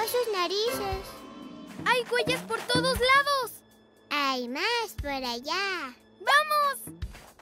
sus narices. ¡Hay huellas por todos lados! Hay más por allá. ¡Vamos!